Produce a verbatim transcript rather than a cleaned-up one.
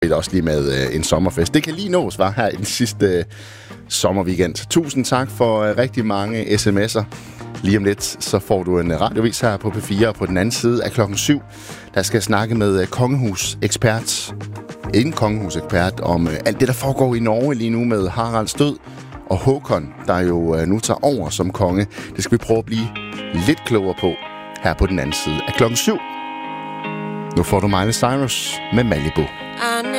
også lige med øh, en sommerfest. Det kan lige nås, var her i den sidste øh, sommerweekend. Tusind tak for øh, rigtig mange sms'er. Lige om lidt, så får du en radiovis her på P fire, og på den anden side af klokken syv, der skal jeg snakke med øh, kongehusekspert, en kongehusekspert, om øh, alt det, der foregår i Norge lige nu med Haralds død, og Håkon, der jo øh, nu tager over som konge. Det skal vi prøve at blive lidt klogere på her på den anden side af klokken syv. Nu får du Miley Cyrus med Malibu.